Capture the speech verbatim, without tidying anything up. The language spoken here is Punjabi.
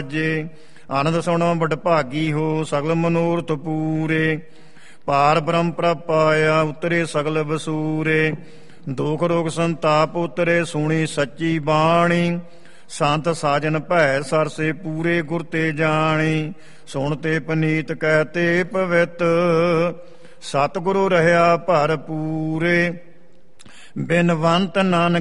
ਜੇ ਆਨੰਦ ਸੁਣੋ ਬੜ ਭਾਗੀ ਹੋ, ਸਗਲ ਮਨੋਰਥ ਪੂਰੇ। ਪਾਰ ਬ੍ਰਹਮ ਪ੍ਰਪਾਇਆ, ਉਤਰੇ ਸਗਲ ਵਸੂਰੇ। ਦੁਖ ਰੋਗ ਸੰਤਾਪ ਉਤਰੇ, ਸੁਣੀ ਸੱਚੀ ਬਾਣੀ। ਸੰਤ ਸਾਜਨ ਭੈ ਸਰਸੇ, ਪੂਰੇ ਗੁਰ ਤੇ ਜਾਣੀ। ਸੁਣ ਤੇ ਪਨੀਤ ਕਹਿਤੇ ਪਵਿੱਤ, ਸਤਿਗੁਰੂ ਰਹਿਆ ਭਰਪੂਰੇ। ਬਿਨਵੰਤ ਨਾਨਕ